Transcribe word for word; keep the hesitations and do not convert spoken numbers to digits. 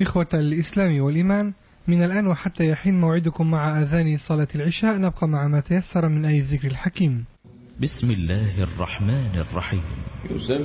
إخوة الإسلام والإيمان، من الآن وحتى يحين موعدكم مع أذان صلاة العشاء، نبقى مع ما تيسر من آي الذكر الحكيم. بسم الله الرحمن الرحيم.